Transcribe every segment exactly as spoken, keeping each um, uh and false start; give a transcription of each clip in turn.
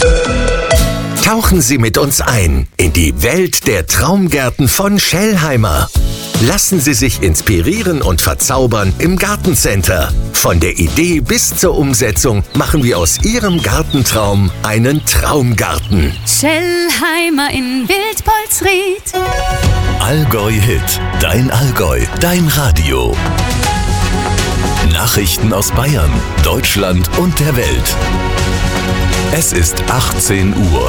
Tauchen Sie mit uns ein in die Welt der Traumgärten von Schellheimer. Lassen Sie sich inspirieren und verzaubern im Gartencenter. Von der Idee bis zur Umsetzung machen wir aus Ihrem Gartentraum einen Traumgarten. Schellheimer in Wildpolsried. Allgäu Hit, dein Allgäu, dein Radio. Nachrichten aus Bayern, Deutschland und der Welt. Es ist achtzehn Uhr.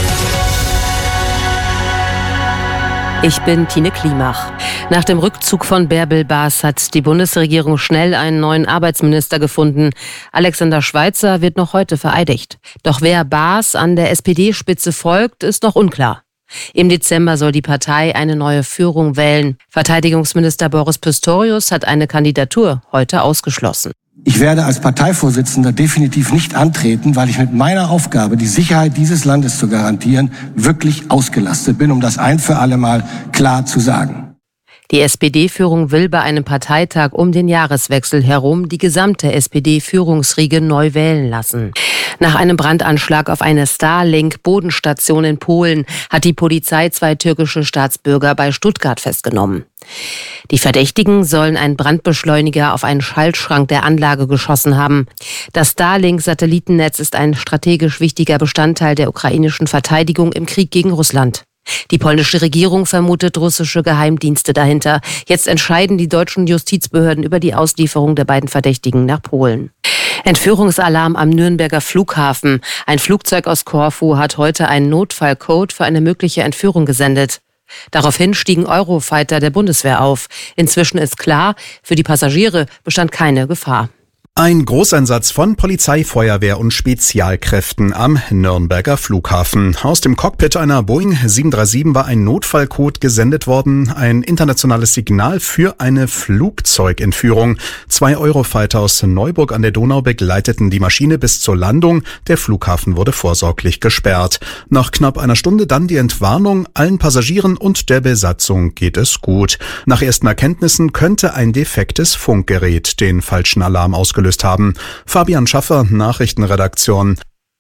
Ich bin Tine Klimach. Nach dem Rückzug von Bärbel Baas hat die Bundesregierung schnell einen neuen Arbeitsminister gefunden. Alexander Schweitzer wird noch heute vereidigt. Doch wer Baas an der S P D-Spitze folgt, ist noch unklar. Im Dezember soll die Partei eine neue Führung wählen. Verteidigungsminister Boris Pistorius hat eine Kandidatur heute ausgeschlossen. Ich werde als Parteivorsitzender definitiv nicht antreten, weil ich mit meiner Aufgabe, die Sicherheit dieses Landes zu garantieren, wirklich ausgelastet bin, um das ein für alle Mal klar zu sagen. Die S P D-Führung will bei einem Parteitag um den Jahreswechsel herum die gesamte S P D-Führungsriege neu wählen lassen. Nach einem Brandanschlag auf eine Starlink-Bodenstation in Polen hat die Polizei zwei türkische Staatsbürger bei Stuttgart festgenommen. Die Verdächtigen sollen einen Brandbeschleuniger auf einen Schaltschrank der Anlage geschossen haben. Das Starlink-Satellitennetz ist ein strategisch wichtiger Bestandteil der ukrainischen Verteidigung im Krieg gegen Russland. Die polnische Regierung vermutet russische Geheimdienste dahinter. Jetzt entscheiden die deutschen Justizbehörden über die Auslieferung der beiden Verdächtigen nach Polen. Entführungsalarm am Nürnberger Flughafen. Ein Flugzeug aus Korfu hat heute einen Notfallcode für eine mögliche Entführung gesendet. Daraufhin stiegen Eurofighter der Bundeswehr auf. Inzwischen ist klar, für die Passagiere bestand keine Gefahr. Ein Großeinsatz von Polizei, Feuerwehr und Spezialkräften am Nürnberger Flughafen. Aus dem Cockpit einer Boeing sieben drei sieben war ein Notfallcode gesendet worden, ein internationales Signal für eine Flugzeugentführung. Zwei Eurofighter aus Neuburg an der Donau begleiteten die Maschine bis zur Landung. Der Flughafen wurde vorsorglich gesperrt. Nach knapp einer Stunde dann die Entwarnung. Allen Passagieren und der Besatzung geht es gut. Nach ersten Erkenntnissen könnte ein defektes Funkgerät den falschen Alarm ausgelöst haben. Fabian Schaffer, Nachrichtenredaktion.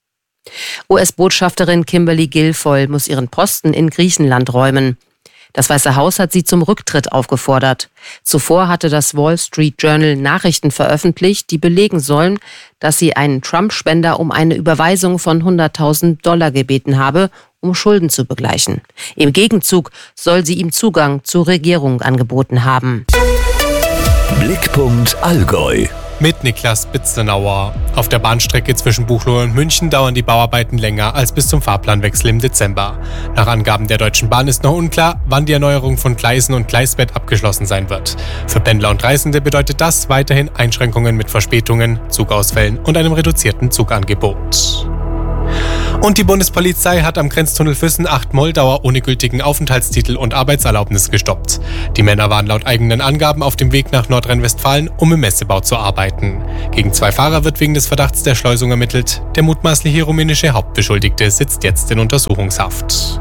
U S-Botschafterin Kimberly Guilfoyle muss ihren Posten in Griechenland räumen. Das Weiße Haus hat sie zum Rücktritt aufgefordert. Zuvor hatte das Wall Street Journal Nachrichten veröffentlicht, die belegen sollen, dass sie einen Trump-Spender um eine Überweisung von hunderttausend Dollar gebeten habe, um Schulden zu begleichen. Im Gegenzug soll sie ihm Zugang zur Regierung angeboten haben. Blickpunkt Allgäu. Mit Niklas Bitzenauer. Auf der Bahnstrecke zwischen Buchloe und München dauern die Bauarbeiten länger als bis zum Fahrplanwechsel im Dezember. Nach Angaben der Deutschen Bahn ist noch unklar, wann die Erneuerung von Gleisen und Gleisbett abgeschlossen sein wird. Für Pendler und Reisende bedeutet das weiterhin Einschränkungen mit Verspätungen, Zugausfällen und einem reduzierten Zugangebot. Und die Bundespolizei hat am Grenztunnel Füssen acht Moldauer ohne gültigen Aufenthaltstitel und Arbeitserlaubnis gestoppt. Die Männer waren laut eigenen Angaben auf dem Weg nach Nordrhein-Westfalen, um im Messebau zu arbeiten. Gegen zwei Fahrer wird wegen des Verdachts der Schleusung ermittelt. Der mutmaßliche rumänische Hauptbeschuldigte sitzt jetzt in Untersuchungshaft.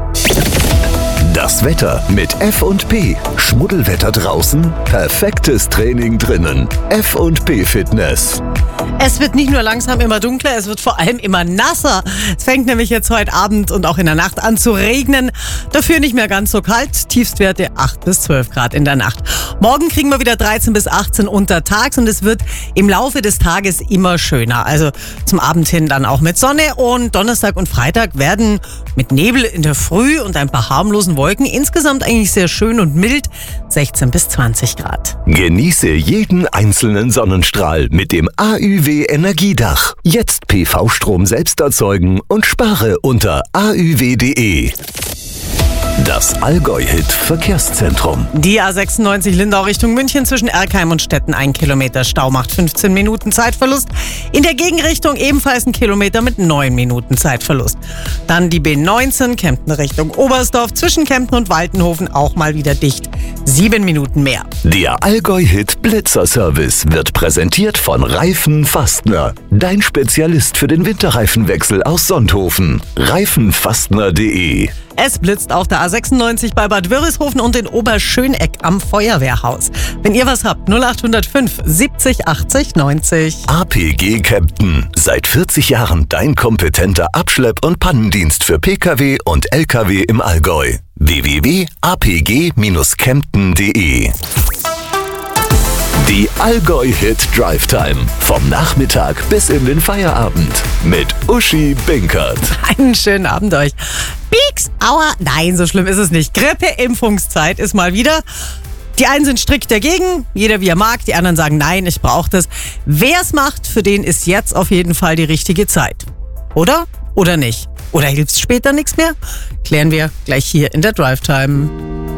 Das Wetter mit F und P. Schmuddelwetter draußen, perfektes Training drinnen. F und P Fitness. Es wird nicht nur langsam immer dunkler, es wird vor allem immer nasser. Es fängt nämlich jetzt heute Abend und auch in der Nacht an zu regnen. Dafür nicht mehr ganz so kalt. Tiefstwerte acht bis zwölf Grad in der Nacht. Morgen kriegen wir wieder dreizehn bis achtzehn untertags und es wird im Laufe des Tages immer schöner. Also zum Abend hin dann auch mit Sonne und Donnerstag und Freitag werden mit Nebel in der Früh und ein paar harmlosen Wolken insgesamt eigentlich sehr schön und mild. sechzehn bis zwanzig Grad. Genieße jeden einzelnen Sonnenstrahl mit dem A Ü W Energiedach. Jetzt P V-Strom selbst erzeugen und spare unter a ü w punkt d e. Das Allgäu-Hit Verkehrszentrum. Die A sechsundneunzig Lindau Richtung München zwischen Erkheim und Stetten ein Kilometer Stau macht fünfzehn Minuten Zeitverlust. In der Gegenrichtung ebenfalls ein Kilometer mit neun Minuten Zeitverlust. Dann die B neunzehn Kempten Richtung Oberstdorf zwischen Kempten und Waltenhofen auch mal wieder dicht. Sieben Minuten mehr. Der Allgäu-Hit Blitzer-Service wird präsentiert von Reifen Fastner. Dein Spezialist für den Winterreifenwechsel aus Sonthofen. Reifenfastner punkt de. Es blitzt auf der A sechsundneunzig bei Bad Wörishofen und in Oberschöneck am Feuerwehrhaus. Wenn ihr was habt, null acht null fünf siebzig achtzig neunzig. A P G Kempten. Seit vierzig Jahren dein kompetenter Abschlepp- und Pannendienst für Pkw und Lkw im Allgäu. w w w punkt a p g dash kempten punkt d e. Die Allgäu-Hit Drive Time. Vom Nachmittag bis in den Feierabend. Mit Uschi Binkert. Einen schönen Abend euch. Pieks, aua. Nein, so schlimm ist es nicht. Grippe-Impfungszeit ist mal wieder. Die einen sind strikt dagegen, jeder wie er mag. Die anderen sagen, nein, ich brauche das. Wer es macht, für den ist jetzt auf jeden Fall die richtige Zeit. Oder? Oder nicht? Oder hilft es später nichts mehr? Klären wir gleich hier in der Drive Time.